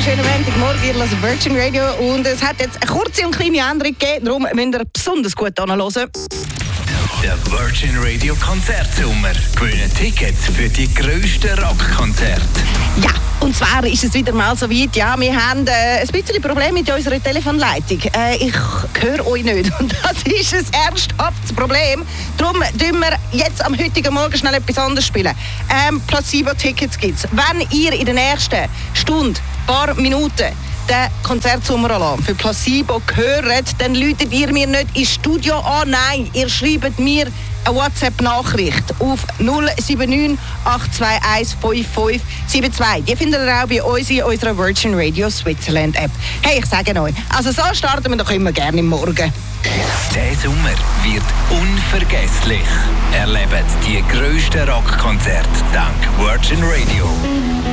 wunderschönen Montagmorgen, ihr hört Virgin Radio und es hat jetzt eine kurze und kleine Änderung gegeben, darum müsst ihr besonders gut anhören. Der Virgin Radio Konzertsommer. Gewinnen Tickets für die grössten Rockkonzerte. Ja, und zwar ist es wieder mal so weit. Ja, wir haben ein bisschen Probleme mit unserer Telefonleitung. Ich höre euch nicht und das ist ein ernsthaftes Problem. Darum tun wir jetzt am heutigen Morgen schnell etwas anderes spielen. Placebo-Tickets gibt es. Wenn ihr in der nächsten Stunde, paar Minuten, den Konzertsommer-Alarm für Placebo gehört, dann läutet ihr mir nicht ins Studio an. Nein, ihr schreibt mir eine WhatsApp-Nachricht auf 079 821 5572. Die findet ihr auch bei uns in unserer Virgin Radio Switzerland App. Hey, ich sage euch, also so starten wir doch immer gerne im Morgen. Der Sommer wird unvergesslich. Erlebt die grössten Rockkonzerte dank Virgin Radio.